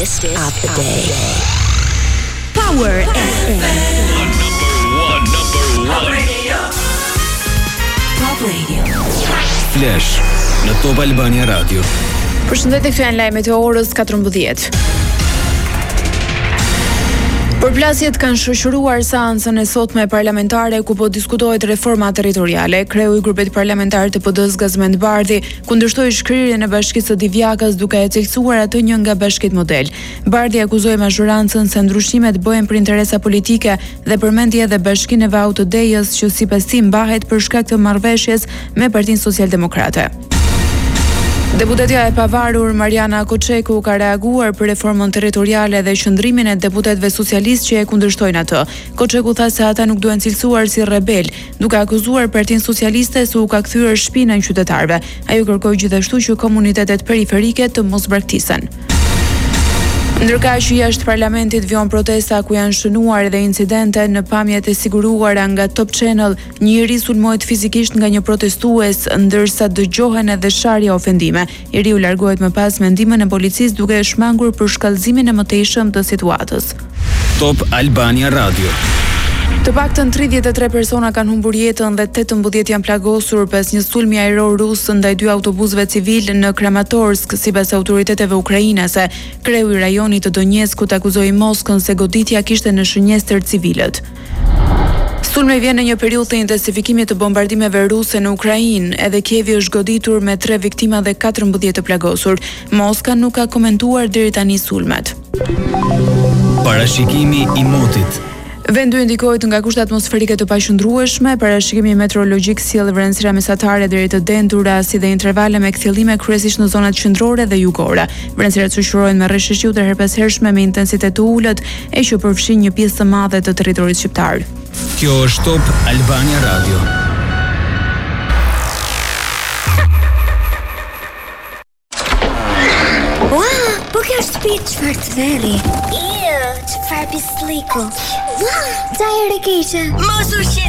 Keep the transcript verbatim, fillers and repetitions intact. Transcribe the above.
Artist of the Day. Power F M. Number one, number one. Radio. Top Radio. Flash në Top Albania Radio. Përshëndetje, këtu janë lajmet e orës katërmbëdhjetë. Përplasjet kanë shoqëruar seancën e sotme parlamentare ku po diskutohet reforma territoriale. Kreu i grupit parlamentar të P D-s Gazmend Bardhi kundërshtoi shkrirjen e Bashkisë së Divjakës duke e cilësuar atë një nga bashkitë model. Bardhi akuzoi mazhorancën se ndryshimet bëhen për interesa politike dhe përmendi edhe Bashkinë e Vaut të Dejës që sipas tij mbahet për shkak të marrëveshjes me Partinë Socialdemokrate. Deputetja e pavarur Mariana Koçeku ka reaguar për reformën territoriale dhe qëndrimin e deputetëve socialistë që e kundërshtojnë atë. Koçeku tha se ata nuk duhen cilësuar si rebel, duke akuzuar Partinë Socialiste se u ka kthyer shpinën qytetarëve. Ajo kërkoi gjithashtu që komunitetet periferike të mos braktisën. Ndërkaq që jashtë parlamentit vjon protesta ku janë shënuar edhe incidente në pamjet e siguruara nga Top Channel, një njeri sulmohet fizikisht nga një protestues ndërsa dëgjohen edhe sharja ofendime. Njeriu largohet më pas me ndihmën e policisë duke e shmangur për shkallëzimin e mëtejshëm të situatës. Top Albania Radio. Të paktën tridhjetë e tre persona kanë humbur jetën dhe tetëmbëdhjetë janë plagosur pas një sulmi ajror rus ndaj dy autobusëve civil në Kramatorsk, sipas autoriteteve ukrainase. Kreu i rajonit të Donjeskut akuzoi Moskën se goditja kishte në shënjestër civilët. Sulmi vjen në një periudhë të intensifikimit të bombardimeve ruse në Ukrainë, edhe Kievi është goditur me tre viktima dhe katërmbëdhjetë të plagosur. Moska nuk ka komentuar deri tani sulmet. Parashikimi i motit. Vendi indikohet nga kushte atmosferike të paqëndrueshme, parashikimi meteorologjik sjell vrenësira mesatare deri të dentura, si dhe intervale me kthjellime kryesisht në zonat qendrore dhe jugore. Vrenësirat shoqërohen me rreshtë shiu të herpeshershme me intensitet të ulët, e që përfshin një pjesë të madhe të territorit shqiptar. Kjo është Top Albania Radio. Wow, po kjo është shtëpi çfarë të veri. Çfarë pisliku. Wow, çaj e keqe. Mos u